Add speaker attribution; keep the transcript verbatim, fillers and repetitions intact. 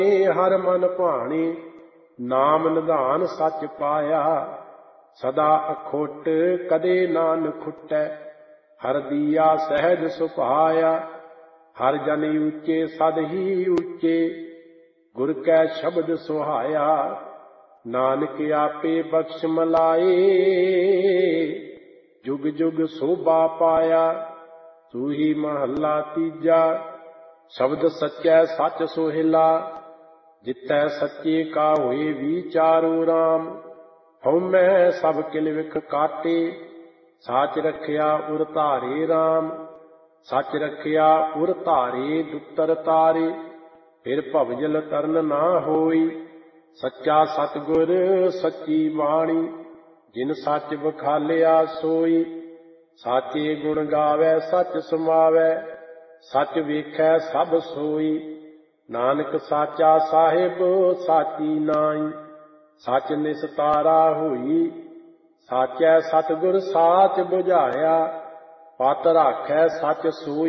Speaker 1: ਹਰ ਮਨ ਭਾਣੇ ਨਾਮ ਨਿਧਾਨ ਸੱਚ ਪਾਇਆ। ਸਦਾ ਅਖੁੱਟ ਕਦੇ ਨਾਨ ਖੁੱਟੈ ਹਰ ਦੀਆ ਸਹਿਜ ਸੁਭਾਇਆ। ਹਰ ਜਨ ਉੱਚੇ ਸਦ ਹੀ ਉੱਚੇ ਗੁਰ ਕੈ ਸ਼ਬਦ ਸੁਹਾਇਆ। ਨਾਨਕ ਆਪੇ ਬਖਸ਼ ਮਲਾਏ ਜੁਗ ਜੁਗ ਸੋਭਾ ਪਾਇਆ। ਸੂਹੀ ਮਹੱਲਾ ਤੀਜਾ ਸ਼ਬਦ ਸੱਚੈ ਸੱਚ ਸੋਹਿਲਾ। ਜਿੱਤੈ ਸੱਚੇ ਕਾ ਹੋਏ ਵਿਚਾਰੋ ਰਾਮ। ਹਉਮੈ ਸਭ ਕਿਲ ਵਿਖ ਕਾਟੇ ਸਾਚ ਰਖਿਆ ਉਰ ਧਾਰੇ ਰਾਮ। ਸੱਚ ਰਖਿਆ ਉਰ ਧਾਰੇ ਦੁਤਰ ਤਾਰੇ ਫਿਰ ਭਵਜਲ ਤਰਨ ਨਾ ਹੋਈ। ਸੱਚਾ ਸਤਿਗੁਰ ਸੱਚੀ ਬਾਣੀ ਜਿਨ ਸੱਚ ਵਖਾਲਿਆ ਸੋਈ। ਸਾਚੇ ਗੁਣ ਗਾਵੈ ਸੱਚ ਸਮਾਵੈ ਸੱਚ ਵੇਖੈ ਸਭ ਸੋਈ। ਨਾਨਕ ਸਾਚਾ ਸਾਹਿਬ ਸਾਚੀ ਨਾਈ ਸੱਚ ਨਿਸਤਾਰਾ ਹੋਈ। ਸਾਚੈ ਸਤਿਗੁਰ ਸਾਚ ਬੁਝਾਇਆ ਪਤ ਰਾਖੈ ਸੱਚ ਸੋਈ।